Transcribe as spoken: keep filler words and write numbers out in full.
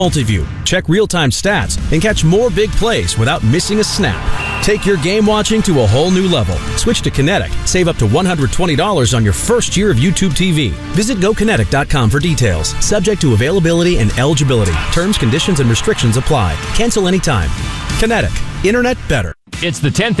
Multiview. Check real-time stats and catch more big plays without missing a snap. Take your game watching to a whole new level. Switch to Kinetic. Save up to one hundred twenty dollars on your first year of YouTube T V. Visit go kinetic dot com for details. Subject to availability and eligibility. Terms, conditions, and restrictions apply. Cancel anytime. Kinetic. Internet better. It's the tenth